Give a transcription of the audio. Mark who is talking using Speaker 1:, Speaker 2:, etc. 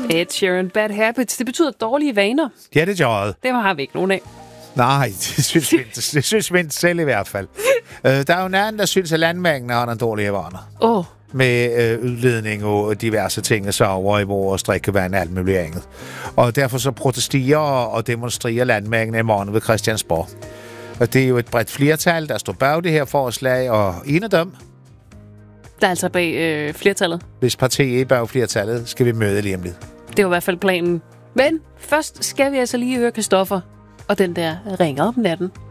Speaker 1: Ed Sheeran, Bad Habits. Det betyder dårlige vaner.
Speaker 2: Ja, det gør det.
Speaker 1: Det har vi ikke nogen af.
Speaker 2: Nej, det synes vi ikke selv i hvert fald. Der er jo en anden, der synes, at landmængden har en dårlige vaner. Med udledning og diverse ting, så over i vores drikkevand og alt muligt andet. Og derfor så protesterer og demonstrerer landmængden i morgen ved Christiansborg. Og det er jo et bredt flertal, der står bag det her forslag, og en af dem...
Speaker 1: Der er altså bag flertallet.
Speaker 2: Hvis partiet er bag flertallet, skal vi møde lige om lidt.
Speaker 1: Det er jo i hvert fald planen. Men først skal vi altså lige høre Christoffer og den der ringer om natten.